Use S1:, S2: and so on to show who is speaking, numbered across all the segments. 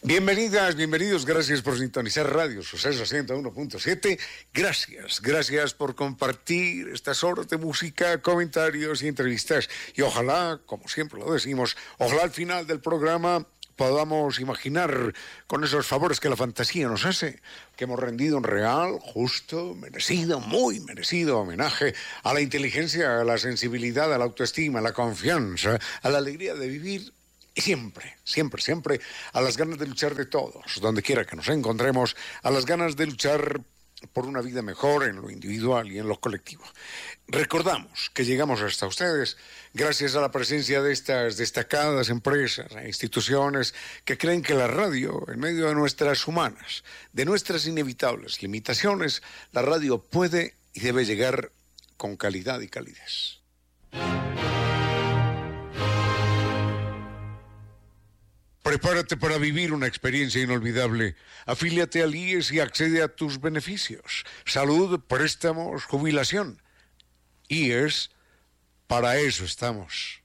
S1: Bienvenidas, bienvenidos, gracias por sintonizar Radio Suceso 101.7. Gracias por compartir estas horas de música, comentarios y entrevistas. Y ojalá, como siempre lo decimos, ojalá al final del programa podamos imaginar con esos favores que la fantasía nos hace, que hemos rendido un real, justo, merecido, muy merecido homenaje a la inteligencia, a la sensibilidad, a la autoestima, a la confianza, a la alegría de vivir. Y siempre, a las ganas de luchar de todos, donde quiera que nos encontremos, a las ganas de luchar por una vida mejor en lo individual y en lo colectivo. Recordamos que llegamos hasta ustedes gracias a la presencia de estas destacadas empresas e instituciones que creen que la radio, en medio de nuestras humanas, de nuestras inevitables limitaciones, la radio puede y debe llegar con calidad y calidez. Prepárate para vivir una experiencia inolvidable. Afíliate al IES y accede a tus beneficios. Salud, préstamos, jubilación. IES, para eso estamos.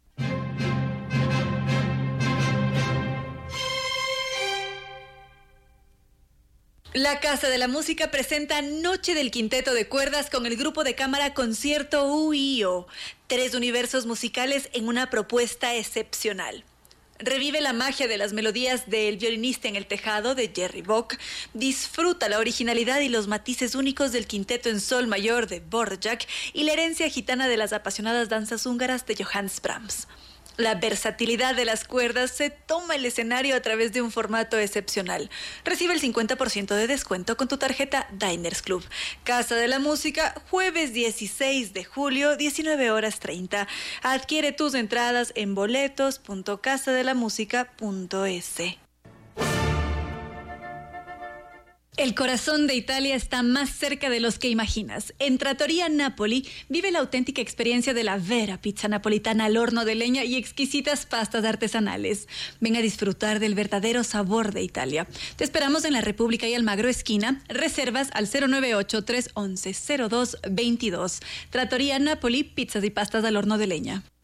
S2: La Casa de la Música presenta Noche del Quinteto de Cuerdas con el grupo de cámara Concierto UIO. 3 universos musicales en una propuesta excepcional. Revive la magia de las melodías de El violinista en el tejado de Jerry Bock. Disfruta la originalidad y los matices únicos del quinteto en sol mayor de Dvorak y la herencia gitana de las apasionadas danzas húngaras de Johannes Brahms. La versatilidad de las cuerdas se toma el escenario a través de un formato excepcional. Recibe el 50% de descuento con tu tarjeta Diners Club. Casa de la Música, jueves 16 de julio, 19:30. Adquiere tus entradas en boletos.casadelamusica.es. El corazón de Italia está más cerca de los que imaginas. En Trattoria Napoli vive la auténtica experiencia de la vera pizza napolitana al horno de leña y exquisitas pastas artesanales. Ven a disfrutar del verdadero sabor de Italia. Te esperamos en la República y Almagro esquina. Reservas al 098-311-0222. Trattoria Napoli, pizzas y pastas al horno de leña.